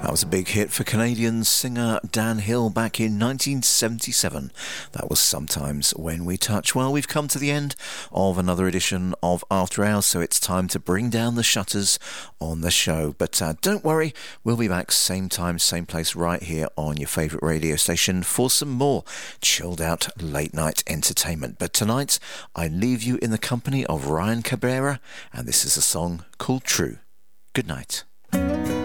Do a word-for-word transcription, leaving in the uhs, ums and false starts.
That was a big hit for Canadian singer Dan Hill back in nineteen seventy-seven. That was Sometimes When We Touch. Well, we've come to the end of another edition of After Hours, so it's time to bring down the shutters on the show. But uh, don't worry, we'll be back same time, same place right here on your favourite radio station for some more chilled out late night entertainment. But tonight, I leave you in the company of Ryan Cabrera, and this is a song called True. Good night.